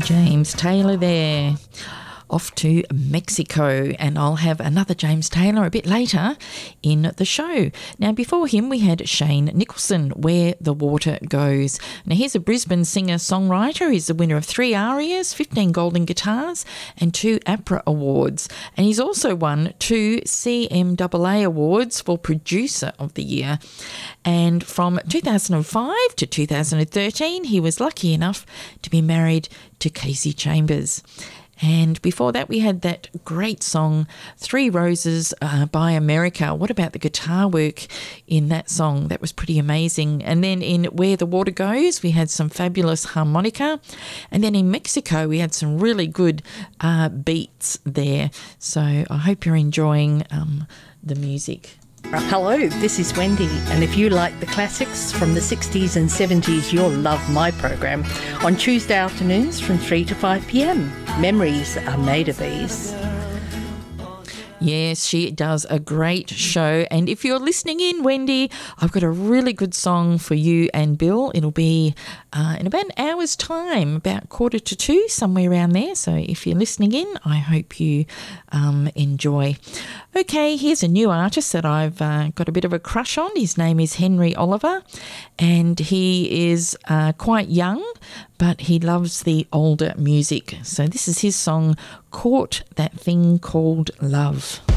James Taylor there, off to Mexico, and I'll have another James Taylor a bit later in the show. Now, before him, we had Shane Nicholson, Where the Water Goes. Now, he's a Brisbane singer-songwriter. He's the winner of 3 ARIAs, 15 Golden Guitars and 2 APRA Awards. And he's also won 2 CMAA Awards for Producer of the Year. And from 2005 to 2013, he was lucky enough to be married to Casey Chambers. And before that, we had that great song, 3 Roses by America. What about the guitar work in that song? That was pretty amazing. And then in Where the Water Goes, we had some fabulous harmonica. And then in Mexico, we had some really good beats there. So I hope you're enjoying the music. Hello, this is Wendy, and if you like the classics from the 60s and 70s, you'll love my program on Tuesday afternoons from 3 to 5 p.m. Memories are made of these. Yes, she does a great show. And if you're listening in, Wendy, I've got a really good song for you and Bill. It'll be in about an hour's time, about 1:45, somewhere around there. So if you're listening in, I hope you enjoy. Okay, here's a new artist that I've got a bit of a crush on. His name is Henry Oliver, and he is quite young, but he loves the older music. So this is his song, Caught That Thing Called Love.